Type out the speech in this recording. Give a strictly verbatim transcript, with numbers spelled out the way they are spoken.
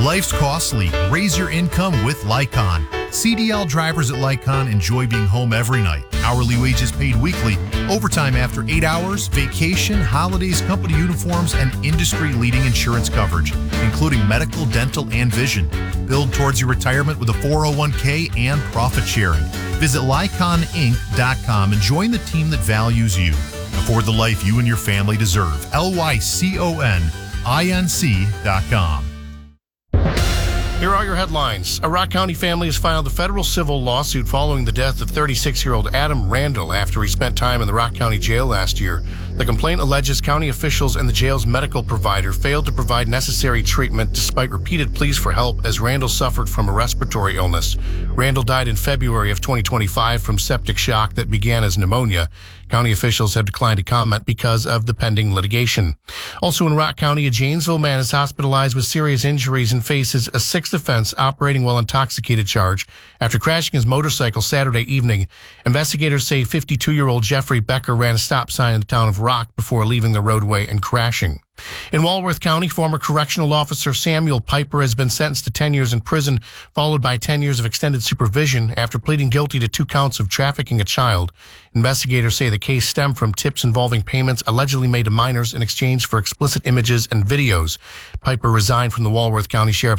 Life's costly. Raise your income with Lycon. C D L drivers at Lycon enjoy being home every night. Hourly wages paid weekly, overtime after eight hours, vacation, holidays, company uniforms, and industry-leading insurance coverage, including medical, dental, and vision. Build towards your retirement with a four oh one k and profit sharing. Visit lycon inc dot com and join the team that values you. Afford the life you and your family deserve. L Y C O N I N C dot com. Here are your headlines. A Rock County family has filed a federal civil lawsuit following the death of thirty-six-year-old Adam Randall after he spent time in the Rock County Jail last year. The complaint alleges county officials and the jail's medical provider failed to provide necessary treatment despite repeated pleas for help as Randall suffered from a respiratory illness. Randall died in February of twenty twenty-five from septic shock that began as pneumonia. County officials have declined to comment because of the pending litigation. Also in Rock County, a Janesville man is hospitalized with serious injuries and faces a sixth offense operating while intoxicated charge after crashing his motorcycle Saturday evening. Investigators say fifty-two-year-old Jeffrey Becker ran a stop sign in the town of Rock before leaving the roadway and crashing. In Walworth County, former correctional officer Samuel Piper has been sentenced to ten years in prison, followed by ten years of extended supervision after pleading guilty to two counts of trafficking a child. Investigators say the case stemmed from tips involving payments allegedly made to minors in exchange for explicit images and videos. Piper resigned from the Walworth County Sheriff's